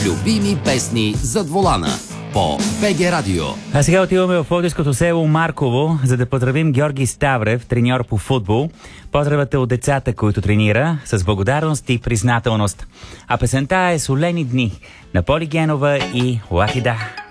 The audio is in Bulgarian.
любими песни зад волана по БГ Радио. А сега отиваме в Пловдивското село Марково, за да поздравим Георги Ставрев, треньор по футбол. Поздравът е от децата, които тренира, с благодарност и признателност. А песента е "Солени дни" на Поли Генова и Лахида.